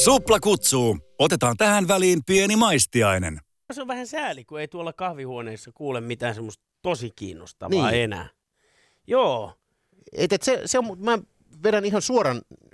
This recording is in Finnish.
Supla kutsuu. Otetaan tähän väliin pieni maistiainen. Se on vähän sääli, kun ei tuolla kahvihuoneessa kuule mitään semmoista tosi kiinnostavaa enää. Joo. Se on, mä vedän ihan suoran